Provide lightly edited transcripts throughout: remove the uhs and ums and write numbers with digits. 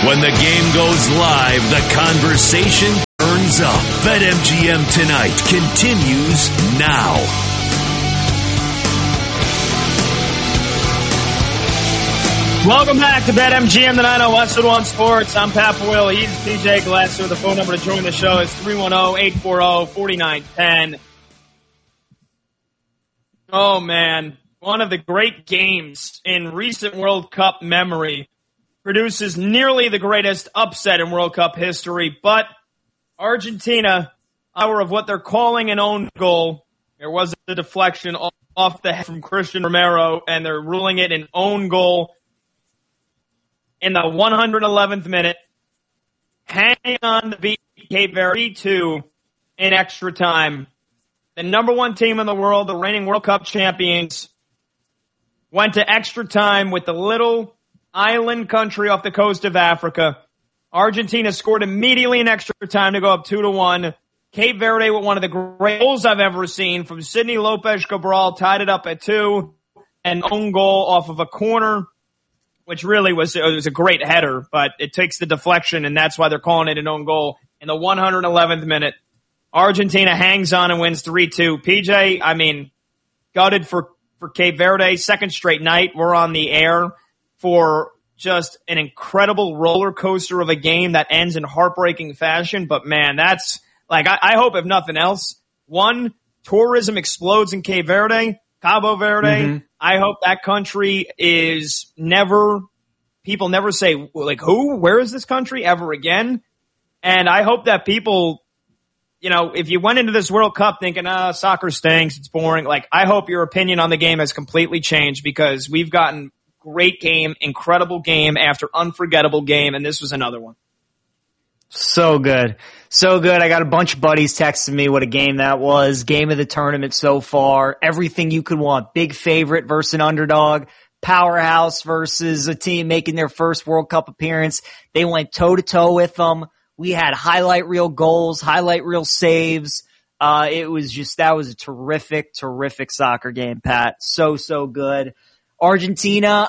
When the game goes live, the conversation turns up. BetMGM Tonight continues now. Welcome back to BetMGM Tonight on Westwood One Sports. I'm Pat Boyle. He's PJ Glasser. The phone number to join the show is 310-840-4910. Oh, man. One of the great games in recent World Cup memory produces nearly the greatest upset in World Cup history. But Argentina, hour of what they're calling an own goal. There was a deflection off the head from Christian Romero, and they're ruling it an own goal. In the 111th minute, hanging on to beat Cape Verde 2 in extra time. The number one team in the world, the reigning World Cup champions, went to extra time with the little island country off the coast of Africa. Argentina scored immediately in extra time to go up 2-1. Cape Verde with one of the great goals I've ever seen from Sidney Lopez Cabral, tied it up at 2. An own goal off of a corner, which really was a great header, but it takes the deflection, and that's why they're calling it an own goal. In the 111th minute, Argentina hangs on and wins 3-2. PJ, I mean, gutted for Cape Verde. Second straight night, we're on the air for just an incredible roller coaster of a game that ends in heartbreaking fashion. But, man, that's like, I hope if nothing else, one, tourism explodes in Cape Verde, Cabo Verde. Mm-hmm. I hope that country is people never say, like, who? Where is this country ever again? And I hope that people, you know, if you went into this World Cup thinking, soccer stinks, it's boring, like, I hope your opinion on the game has completely changed, because we've gotten great game, incredible game after unforgettable game, and this was another one. So good. So good. I got a bunch of buddies texting me what a game that was. Game of the tournament so far. Everything you could want. Big favorite versus an underdog. Powerhouse versus a team making their first World Cup appearance. They went toe-to-toe with them. We had highlight reel goals, highlight reel saves. That was a terrific, terrific soccer game, Pat. So good. Argentina,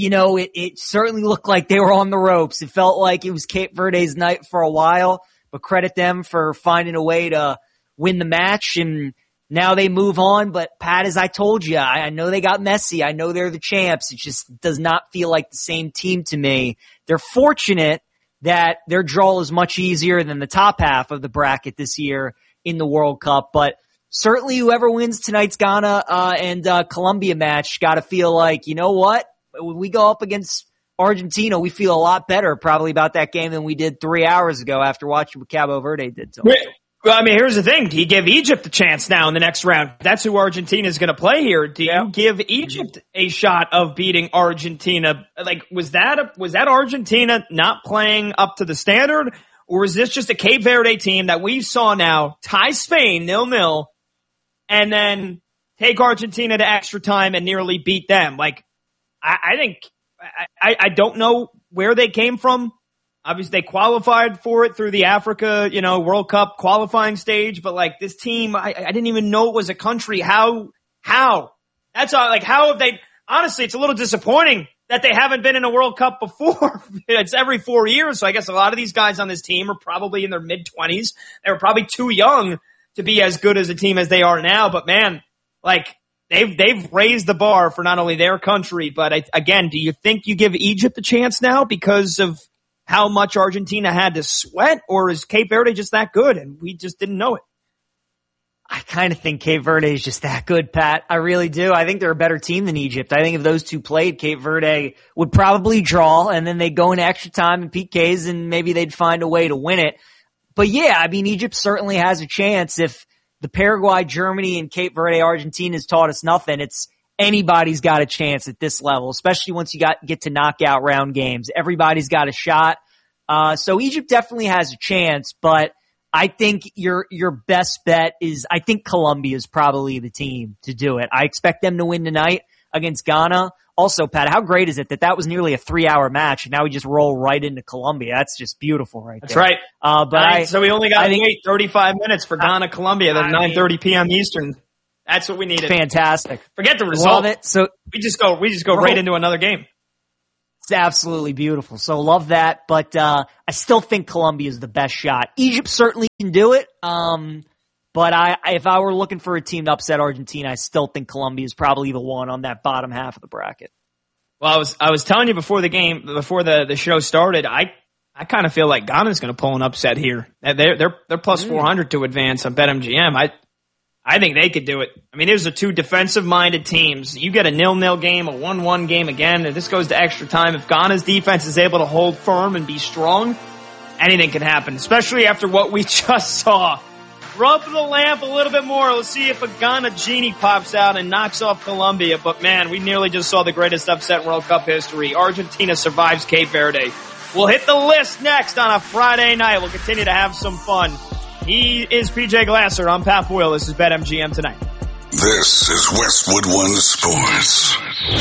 it certainly looked like they were on the ropes. It felt like it was Cape Verde's night for a while, but credit them for finding a way to win the match, and now they move on. But Pat, as I told you, I know they got Messi. I know they're the champs. It just does not feel like the same team to me. They're fortunate that their draw is much easier than the top half of the bracket this year in the World Cup, but certainly whoever wins tonight's Ghana and Colombia match got to feel like, you know what? When we go up against Argentina, we feel a lot better probably about that game than we did 3 hours ago after watching what Cabo Verde did to us. Well, I mean, here's the thing. Do you give Egypt a chance now in the next round? That's who Argentina is going to play here. Do you give Egypt a shot of beating Argentina? Like, was that Argentina not playing up to the standard? Or is this just a Cape Verde team that we saw now tie Spain 0-0 and then take Argentina to extra time and nearly beat them? Like, I think I don't know where they came from. Obviously, they qualified for it through the Africa, World Cup qualifying stage. But like this team, I didn't even know it was a country. How? That's all. Like, how have they? Honestly, it's a little disappointing that they haven't been in a World Cup before. It's every 4 years. So I guess a lot of these guys on this team are probably in their mid-20s. They were probably too young to be as good as a team as they are now. But man, like they've raised the bar for not only their country, but again, do you think you give Egypt a chance now because of how much Argentina had to sweat, or is Cape Verde just that good and we just didn't know it? I kind of think Cape Verde is just that good, Pat. I really do. I think they're a better team than Egypt. I think if those two played, Cape Verde would probably draw, and then they'd go into extra time and PKs, and maybe they'd find a way to win it. But yeah, I mean, Egypt certainly has a chance. If the Paraguay, Germany, and Cape Verde, Argentina has taught us nothing, it's anybody's got a chance at this level, especially once you get to knockout round games. Everybody's got a shot. So Egypt definitely has a chance, but I think your best bet is, I think Colombia is probably the team to do it. I expect them to win tonight against Ghana. Also, Pat, how great is it that was nearly a 3-hour match, and now we just roll right into Colombia? That's just beautiful right there. That's right. So we only got to wait 35 minutes for Ghana, Colombia. That's 9:30 p.m. Eastern. That's what we needed. Fantastic. Forget the result. Love it. So we just go right into another game. It's absolutely beautiful. So love that. But I still think Colombia is the best shot. Egypt certainly can do it. But if I were looking for a team to upset Argentina, I still think Colombia is probably the one on that bottom half of the bracket. Well, I was telling you before the show started, I kind of feel like Ghana's going to pull an upset here. They're plus 400 to advance on BetMGM. I think they could do it. I mean, these are two defensive-minded teams. You get a 0-0 game, a 1-1 game again, and this goes to extra time. If Ghana's defense is able to hold firm and be strong, anything can happen, especially after what we just saw. Rub the lamp a little bit more. Let's see if a Ghana genie pops out and knocks off Colombia. But, man, we nearly just saw the greatest upset in World Cup history. Argentina survives Cape Verde. We'll hit the list next on a Friday night. We'll continue to have some fun. He is PJ Glasser. I'm Pat Boyle. This is BetMGM Tonight. This is Westwood One Sports.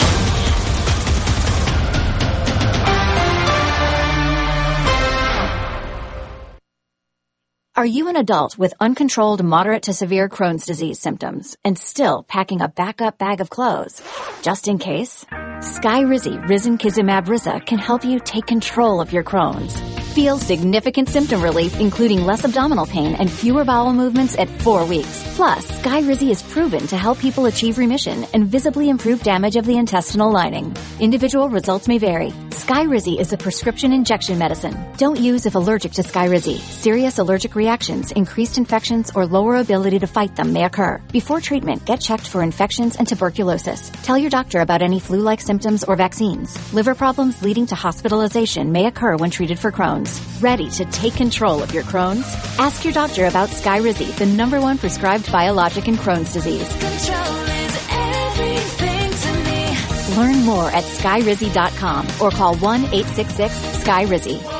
Are you an adult with uncontrolled moderate to severe Crohn's disease symptoms and still packing a backup bag of clothes? Just in case? Skyrizi Risankizumab Riza can help you take control of your Crohn's. Feel significant symptom relief, including less abdominal pain and fewer bowel movements at 4 weeks. Plus, Skyrizi is proven to help people achieve remission and visibly improve damage of the intestinal lining. Individual results may vary. Skyrizi is a prescription injection medicine. Don't use if allergic to Skyrizi. Serious allergic reactions, increased infections, or lower ability to fight them may occur. Before treatment, get checked for infections and tuberculosis. Tell your doctor about any flu-like symptoms or vaccines. Liver problems leading to hospitalization may occur when treated for Crohn's. Ready to take control of your Crohn's? Ask your doctor about Skyrizi, the #1 prescribed biologic in Crohn's disease. Control is everything to me. Learn more at Skyrizi.com or call 1-866-SKYRIZI.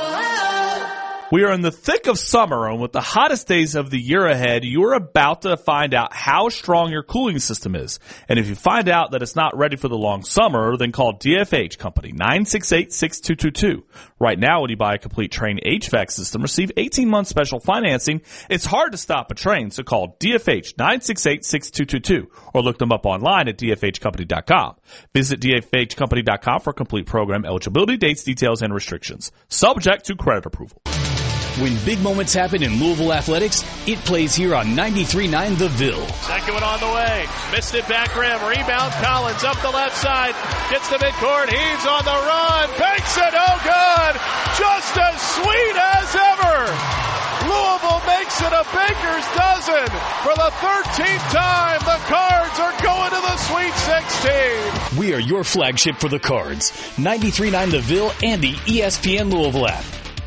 We are in the thick of summer, and with the hottest days of the year ahead, you're about to find out how strong your cooling system is. And if you find out that it's not ready for the long summer, then call DFH Company, 968-6222. Right now, when you buy a complete Trane HVAC system, receive 18-month special financing. It's hard to stop a Trane, so call DFH, 968-6222, or look them up online at dfhcompany.com. Visit dfhcompany.com for complete program eligibility, dates, details, and restrictions. Subject to credit approval. When big moments happen in Louisville athletics, it plays here on 93.9 The Ville. Second one on the way. Missed it back rim. Rebound Collins up the left side. Gets the midcourt. He's on the run. Banks it. Oh, good. Just as sweet as ever. Louisville makes it a baker's dozen. For the 13th time, the Cards are going to the Sweet 16. We are your flagship for the Cards. 93.9 The Ville and the ESPN Louisville app.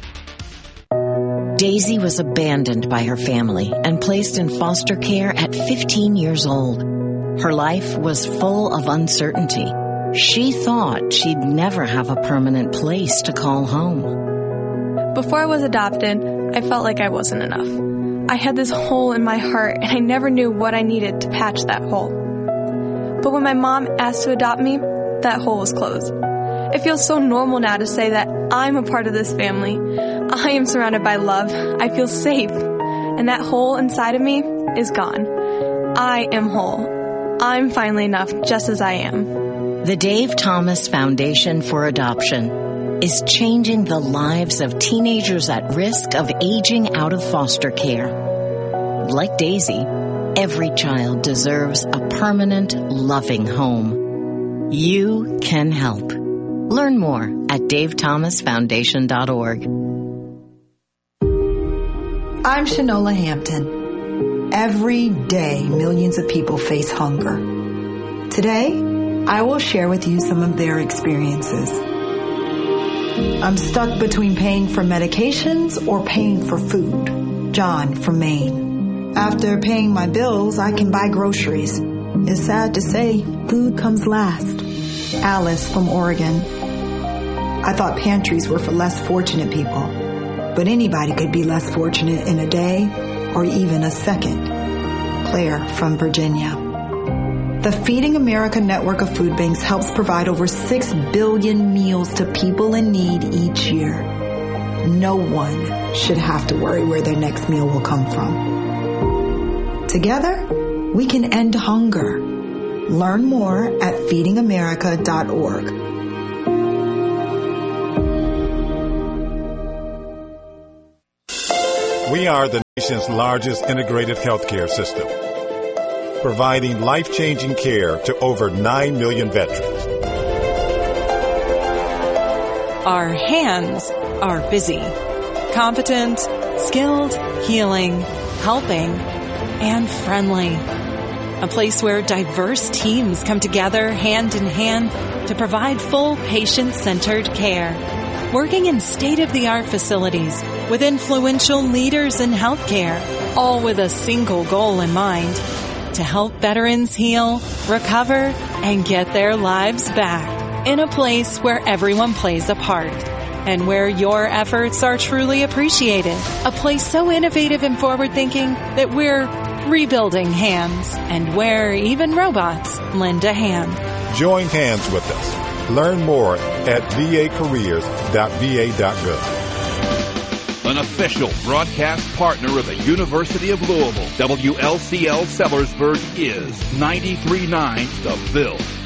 Daisy was abandoned by her family and placed in foster care at 15 years old. Her life was full of uncertainty. She thought she'd never have a permanent place to call home. Before I was adopted, I felt like I wasn't enough. I had this hole in my heart, and I never knew what I needed to patch that hole. But when my mom asked to adopt me, that hole was closed. It feels so normal now to say that I'm a part of this family. I am surrounded by love. I feel safe. And that hole inside of me is gone. I am whole. I'm finally enough just as I am. The Dave Thomas Foundation for Adoption is changing the lives of teenagers at risk of aging out of foster care. Like Daisy, every child deserves a permanent, loving home. You can help. Learn more at davethomasfoundation.org. I'm Shanola Hampton. Every day, millions of people face hunger. Today, I will share with you some of their experiences. I'm stuck between paying for medications or paying for food. John from Maine. After paying my bills, I can buy groceries. It's sad to say, food comes last. Alice from Oregon. I thought pantries were for less fortunate people, but anybody could be less fortunate in a day or even a second. Claire from Virginia. The Feeding America network of food banks helps provide over 6 billion meals to people in need each year. No one should have to worry where their next meal will come from. Together, we can end hunger. Learn more at feedingamerica.org. We are the nation's largest integrated healthcare system, providing life-changing care to over 9 million veterans. Our hands are busy, competent, skilled, healing, helping, and friendly. A place where diverse teams come together hand in hand to provide full patient-centered care. Working in state-of-the-art facilities with influential leaders in healthcare, all with a single goal in mind: to help veterans heal, recover, and get their lives back in a place where everyone plays a part and where your efforts are truly appreciated. A place so innovative and forward-thinking that we're rebuilding hands and where even robots lend a hand. Join hands with us. Learn more at vacareers.va.gov. An official broadcast partner of the University of Louisville, WLCL Sellersburg is 93.9 The Ville.